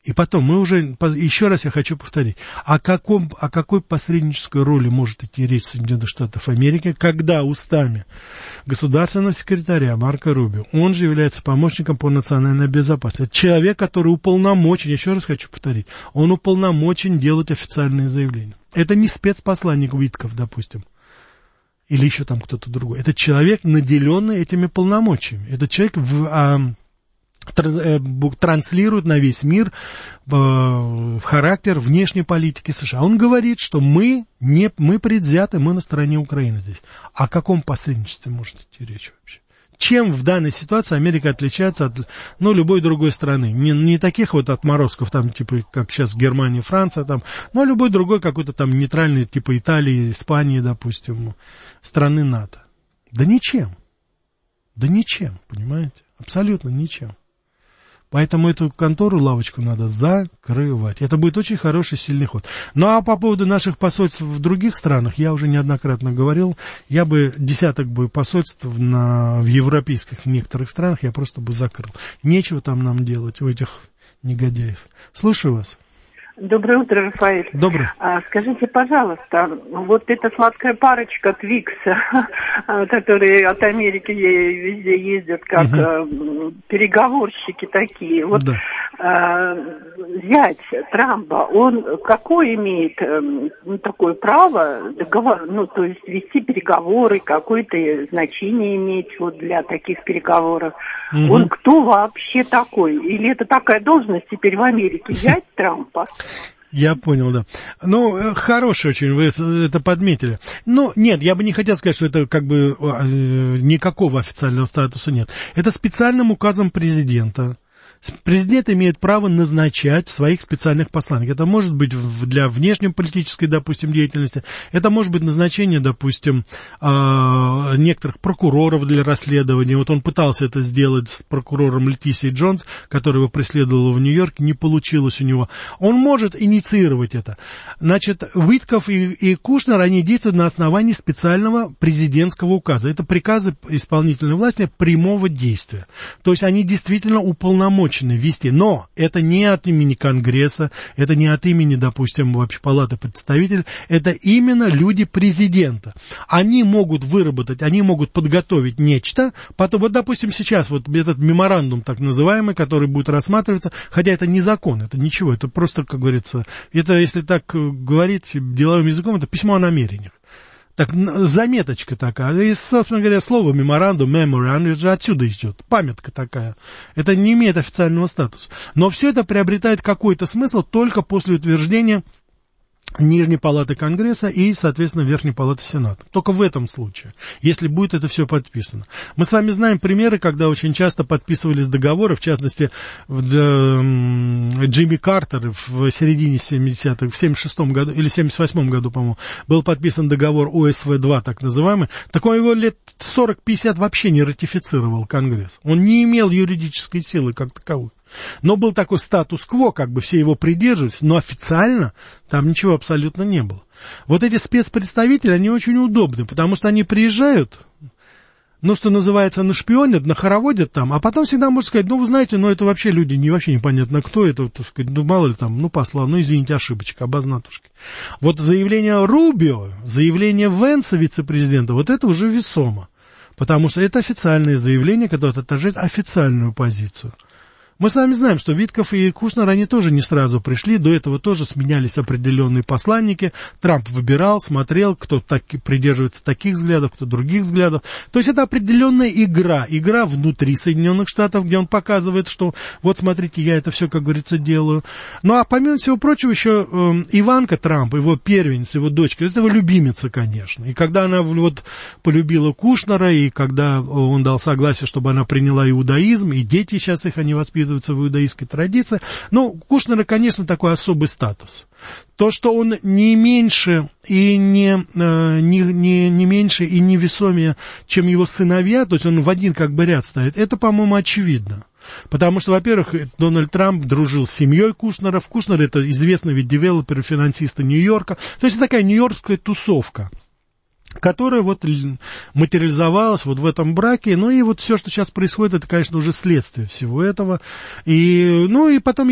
И потом, мы уже, еще раз я хочу повторить, о какой посреднической роли может идти речь Соединенных Штатов Америки, когда устами государственного секретаря Марко Рубио, он же является помощником по национальной безопасности, человек, который уполномочен, еще раз хочу повторить, он уполномочен делать официальные заявления. Это не спецпосланник Уитков, допустим, или еще там кто-то другой. Это человек, наделенный этими полномочиями. Это человек транслирует на весь мир характер внешней политики США. Он говорит, что мы предвзяты, мы на стороне Украины здесь. О каком посредничестве может идти речь вообще? Чем в данной ситуации Америка отличается от, любой другой страны? Не таких вот отморозков, там, типа, как сейчас Германия, Франция, там, но любой другой какой-то там нейтральный, типа Италии, Испании, допустим, страны НАТО. Да ничем, понимаете? Абсолютно ничем. Поэтому эту контору, лавочку надо закрывать. Это будет очень хороший, сильный ход. Ну, а по поводу наших посольств в других странах, я уже неоднократно говорил, я бы десяток посольств в европейских в некоторых странах я просто бы закрыл. Нечего там нам делать у этих негодяев. Слушаю вас. Доброе утро, Рафаэль. Доброе. Скажите, пожалуйста, вот эта сладкая парочка Твикс, которые от Америки везде ездят, как переговорщики такие, вот да. Зять Трампа, он какое имеет такое право то есть вести переговоры, какое-то значение иметь вот для таких переговоров? Он кто вообще такой? Или это такая должность теперь в Америке, зять Трампа? Я понял, да. Хороший очень, вы это подметили. Нет, я бы не хотел сказать, что это как бы никакого официального статуса нет. Это специальным указом президента. Президент имеет право назначать своих специальных посланников. Это может быть для внешнеполитической, допустим, деятельности. Это может быть назначение, допустим, некоторых прокуроров для расследования. Вот он пытался это сделать с прокурором Летисией Джонс, который его преследовал в Нью-Йорке, не получилось у него. Он может инициировать это. Значит, Уитков и Кушнер, они действуют на основании специального президентского указа. Это приказы исполнительной власти прямого действия. То есть они действительно уполномочены вести, но это не от имени Конгресса, это не от имени, допустим, вообще Палаты представителей, это именно люди президента. Они могут выработать, они могут подготовить нечто, потом, вот, допустим, сейчас вот этот меморандум, так называемый, который будет рассматриваться, хотя это не закон, это ничего, это просто, как говорится, это, если так говорить деловым языком, это письмо о намерениях. Так, заметочка такая. И, собственно говоря, слово меморандум, memory, оно же отсюда идет. Памятка такая. Это не имеет официального статуса. Но все это приобретает какой-то смысл только после утверждения Нижней палаты Конгресса и, соответственно, Верхней палаты Сената. Только в этом случае, если будет это все подписано. Мы с вами знаем примеры, когда очень часто подписывались договоры, в частности, Джимми Картер в середине 70-х, в 76-м году, или 78-м году, по-моему, был подписан договор ОСВ-2, так называемый. Так он его лет 40-50 вообще не ратифицировал Конгресс. Он не имел юридической силы как таковой. Но был такой статус-кво, как бы все его придерживались, но официально там ничего абсолютно не было. Вот эти спецпредставители, они очень удобны, потому что они приезжают, что называется, нашпионят, нахороводят там, а потом всегда можно сказать, вы знаете, это вообще люди, вообще непонятно, кто это, так сказать, мало ли там, послал, извините, ошибочка, обознатушки. Вот заявление Рубио, заявление Венса, вице-президента, вот это уже весомо, потому что это официальное заявление, которое отражает официальную позицию. Мы с вами знаем, что Уитков и Кушнер, они тоже не сразу пришли, до этого тоже сменялись определенные посланники, Трамп выбирал, смотрел, кто придерживается таких взглядов, кто других взглядов. То есть это определенная игра внутри Соединенных Штатов, где он показывает, что вот смотрите, я это все, как говорится, делаю. А помимо всего прочего, еще Иванка Трамп, его первенец, его дочка, это его любимица, конечно. И когда она вот полюбила Кушнера, и когда он дал согласие, чтобы она приняла иудаизм, и дети сейчас их, они воспитывают в иудаистской традиции. У Кушнера, конечно, такой особый статус. То, что он не меньше и не меньше и не весомее, чем его сыновья, то есть он в один как бы ряд стоит, это, по-моему, очевидно. Потому что, во-первых, Дональд Трамп дружил с семьей Кушнеров. Кушнер — это известный ведь девелопер и финансист Нью-Йорка. То есть это такая нью-йоркская тусовка, которая вот материализовалась вот в этом браке. И вот все, что сейчас происходит, это, конечно, уже следствие всего этого. И потом